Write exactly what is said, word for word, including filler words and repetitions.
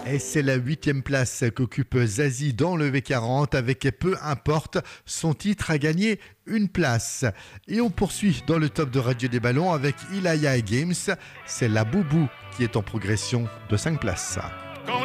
Et c'est la huitième place qu'occupe Zazie dans le V quarante avec peu importe son titre a gagné une place. Et on poursuit dans le top de Radio des Ballons avec Ilaya et Games. C'est la Boubou qui est en progression de cinq places.